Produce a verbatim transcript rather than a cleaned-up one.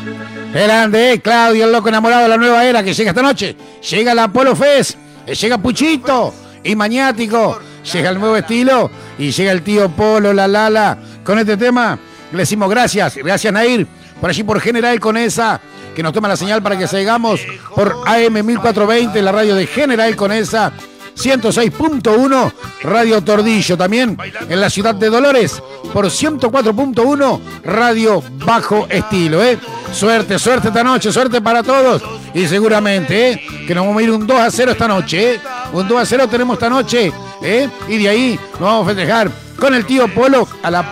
Grande, eh, Claudio, el loco enamorado de la nueva era que llega esta noche. Llega la Polo Fest, llega Puchito y Maniático. Llega el nuevo estilo y llega el tío Polo, la Lala. Con este tema le decimos gracias. Gracias, Nair. Por allí por General Conesa, que nos toma la señal para que sigamos por A M mil cuatrocientos veinte, la radio de General Conesa. ciento seis punto uno, Radio Tordillo. También en la ciudad de Dolores, por ciento cuatro punto uno, Radio Bajo Estilo. ¿eh? Suerte, suerte esta noche, suerte para todos. Y seguramente ¿eh? que nos vamos a ir un dos a cero esta noche. ¿eh? Un dos a cero tenemos esta noche. ¿eh? Y de ahí nos vamos a festejar con el tío Polo a la